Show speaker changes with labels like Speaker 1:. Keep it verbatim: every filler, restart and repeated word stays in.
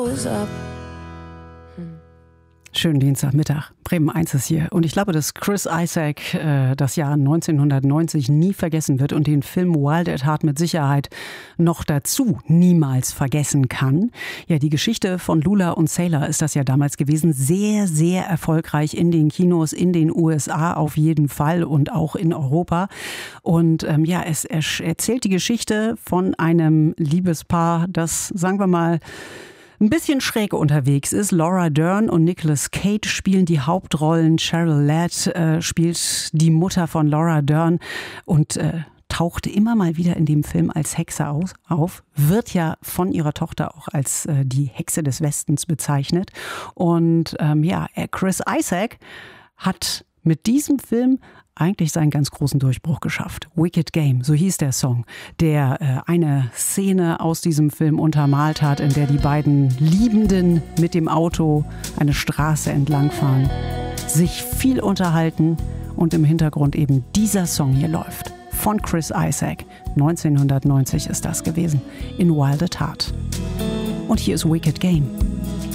Speaker 1: Schönen Dienstagmittag. Bremen eins ist hier. Und ich glaube, dass Chris Isaak äh, das Jahr neunzehnhundertneunzig nie vergessen wird und den Film Wild at Heart mit Sicherheit noch dazu niemals vergessen kann. Ja, die Geschichte von Lula und Sailor ist das ja damals gewesen. Sehr, sehr erfolgreich in den Kinos, in den U S A auf jeden Fall und auch in Europa. Und ähm, ja, es er erzählt die Geschichte von einem Liebespaar, das, sagen wir mal, ein bisschen schräg unterwegs ist. Laura Dern und Nicolas Cage spielen die Hauptrollen. Cheryl Ladd äh, spielt die Mutter von Laura Dern und äh, tauchte immer mal wieder in dem Film als Hexe aus, auf, wird ja von ihrer Tochter auch als äh, die Hexe des Westens bezeichnet. Und ähm, ja, Chris Isaak hat mit diesem Film eigentlich seinen ganz großen Durchbruch geschafft. Wicked Game, so hieß der Song, der äh, eine Szene aus diesem Film untermalt hat, in der die beiden Liebenden mit dem Auto eine Straße entlangfahren, sich viel unterhalten und im Hintergrund eben dieser Song hier läuft. Von Chris Isaak. neunzehnhundertneunzig ist das gewesen, in Wild at Heart. Und hier ist Wicked Game.